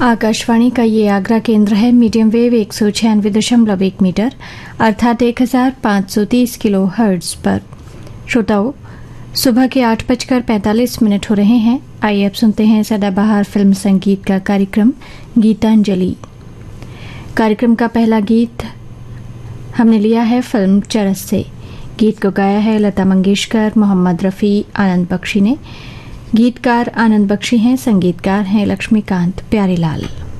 आकाशवाणी का ये आगरा केंद्र है। मीडियम वेव 196.1 मीटर अर्थात 1530 किलो हर्ट्ज पर। श्रोताओं, सुबह के 8:45 हो रहे हैं। आइए अब सुनते हैं सदाबहार फिल्म संगीत का कार्यक्रम गीतांजलि। कार्यक्रम का पहला गीत हमने लिया है फिल्म चरस से। गीत को गाया है लता मंगेशकर, मोहम्मद रफ़ी, आनंद बख्शी ने। गीतकार आनंद बख्शी हैं, संगीतकार हैं लक्ष्मीकांत प्यारेलाल।